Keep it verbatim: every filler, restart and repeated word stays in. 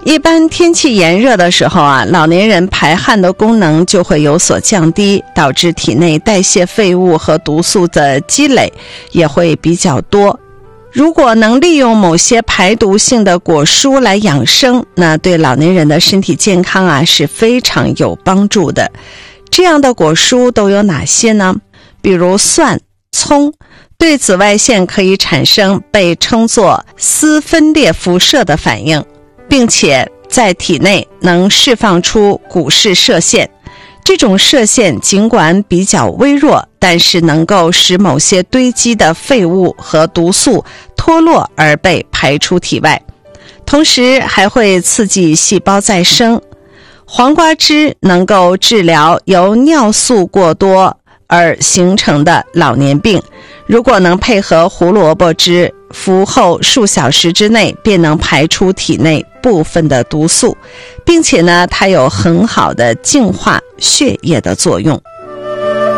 一般天气炎热的时候啊，老年人排汗的功能就会有所降低，导致体内代谢废物和毒素的积累也会比较多。如果能利用某些排毒性的果蔬来养生，那对老年人的身体健康啊是非常有帮助的。这样的果蔬都有哪些呢？比如蒜、葱，对紫外线可以产生被称作丝分裂辐射的反应，并且在体内能释放出骨视射线。这种射线尽管比较微弱，但是能够使某些堆积的废物和毒素脱落而被排出体外，同时还会刺激细胞再生。黄瓜汁能够治疗由尿素过多而形成的老年病，如果能配合胡萝卜汁，服后数小时之内便能排出体内部分的毒素，并且呢，它有很好的净化血液的作用。